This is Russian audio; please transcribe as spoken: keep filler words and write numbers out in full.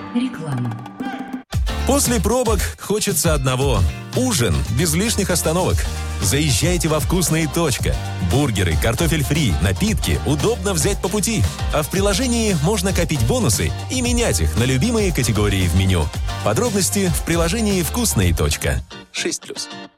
Реклама. После пробок хочется одного – ужин без лишних остановок. Заезжайте во «Вкусные. Точка». Бургеры, картофель фри, напитки удобно взять по пути. А в приложении можно копить бонусы и менять их на любимые категории в меню. Подробности в приложении «Вкусные. Точка». шесть плюс.